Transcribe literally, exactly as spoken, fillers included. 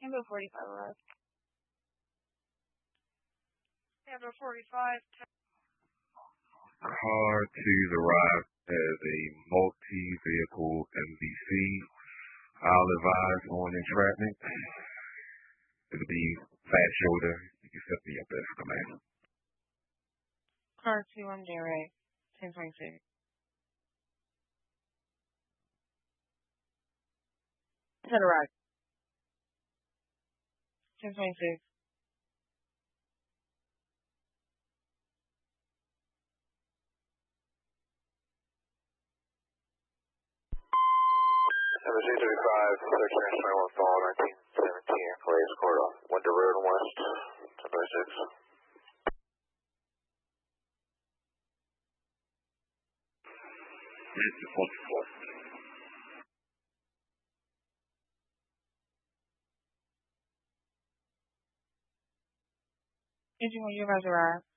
Amber forty-five arrived. Amber forty-five. Car twos arrived as a multi-vehicle M V C. I'll advise on entrapment. It'll be fast shoulder. You can set me up as command. Car two on J Ray. ten twenty-six. Set arrived. ten twenty-six. Number two thirty-five, search range twenty-one fall, nineteen seventeen, Calais Corridor. Winter Road and West, ten twenty-six. It's the forty-four. Engine when you guys arrive.